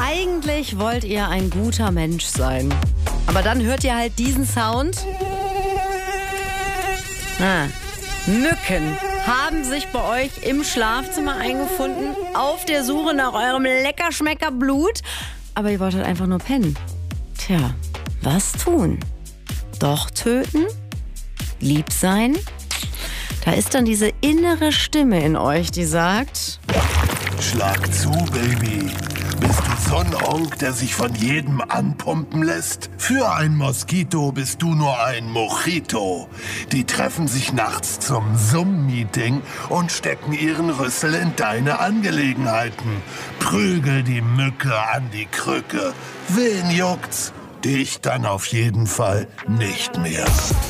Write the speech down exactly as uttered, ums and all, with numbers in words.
Eigentlich wollt ihr ein guter Mensch sein. Aber dann hört ihr halt diesen Sound. Ah, Mücken haben sich bei euch im Schlafzimmer eingefunden, auf der Suche nach eurem Leckerschmecker-Blut. Aber ihr wolltet einfach nur pennen. Tja, was tun? Doch töten? Lieb sein? Da ist dann diese innere Stimme in euch, die sagt: Schlag zu, Baby. Bist du so ein Onk, der sich von jedem anpumpen lässt? Für ein Moskito bist du nur ein Mojito. Die treffen sich nachts zum Summ-Meeting und stecken ihren Rüssel in deine Angelegenheiten. Prügel die Mücke an die Krücke. Wen juckt's? Dich dann auf jeden Fall nicht mehr.